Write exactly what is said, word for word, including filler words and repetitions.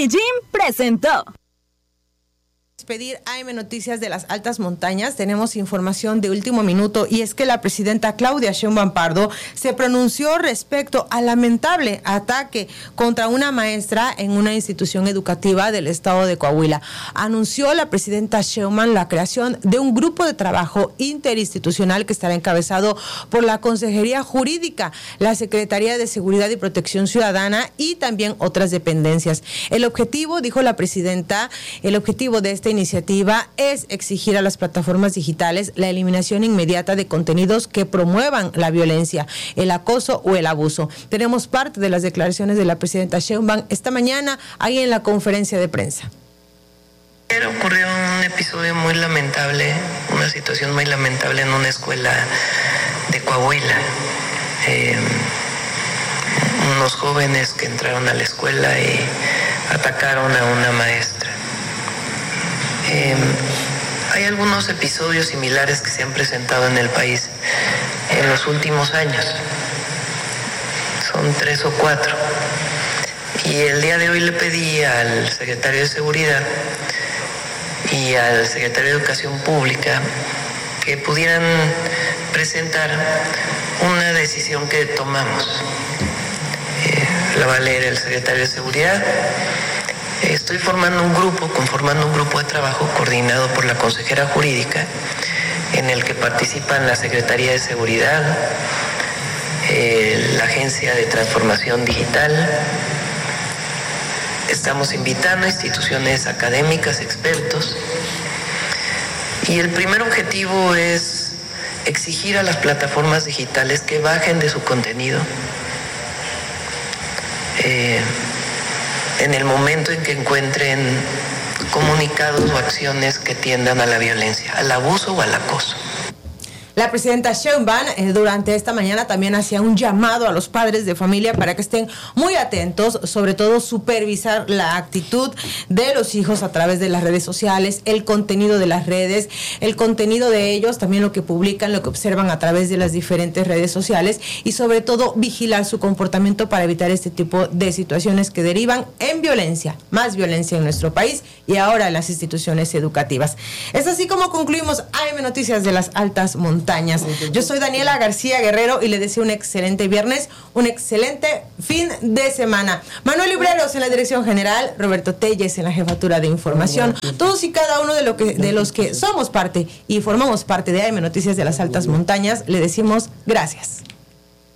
Medellín presentó. Pedir A M Noticias de las Altas Montañas, tenemos información de último minuto y es que la presidenta Claudia Sheinbaum Pardo se pronunció respecto al lamentable ataque contra una maestra en una institución educativa del estado de Coahuila. Anunció la presidenta Sheinbaum la creación de un grupo de trabajo interinstitucional que estará encabezado por la Consejería Jurídica, la Secretaría de Seguridad y Protección Ciudadana y también otras dependencias. El objetivo, dijo la presidenta, el objetivo de este iniciativa es exigir a las plataformas digitales la eliminación inmediata de contenidos que promuevan la violencia, el acoso o el abuso. Tenemos parte de las declaraciones de la presidenta Sheinbaum esta mañana ahí en la conferencia de prensa. Ocurrió un episodio muy lamentable, una situación muy lamentable en una escuela de Coahuila. Eh, unos jóvenes que entraron a la escuela y atacaron a una maestra. Eh, hay algunos episodios similares que se han presentado en el país en los últimos años. Son tres o cuatro. Y el día de hoy le pedí al secretario de Seguridad y al secretario de Educación Pública que pudieran presentar una decisión que tomamos. Eh, la va a leer el secretario de Seguridad. Estoy formando un grupo, conformando un grupo de trabajo coordinado por la consejera jurídica, en el que participan la Secretaría de Seguridad, eh, la Agencia de Transformación Digital. Estamos invitando a instituciones académicas, expertos, y el primer objetivo es exigir a las plataformas digitales que bajen de su contenido. Eh, en el momento en que encuentren comunicados o acciones que tiendan a la violencia, al abuso o al acoso. La presidenta Sheinbaum eh, durante esta mañana también hacía un llamado a los padres de familia para que estén muy atentos, sobre todo supervisar la actitud de los hijos a través de las redes sociales, el contenido de las redes, el contenido de ellos, también lo que publican, lo que observan a través de las diferentes redes sociales y sobre todo vigilar su comportamiento para evitar este tipo de situaciones que derivan en violencia, más violencia en nuestro país y ahora en las instituciones educativas. Es así como concluimos A M Noticias de las Altas Montañas. Yo soy Daniela García Guerrero y le deseo un excelente viernes, un excelente fin de semana. Manuel Libreros en la dirección general, Roberto Telles en la jefatura de información. Todos y cada uno de, lo que, de los que somos parte y formamos parte de A M Noticias de las Altas Montañas, le decimos gracias.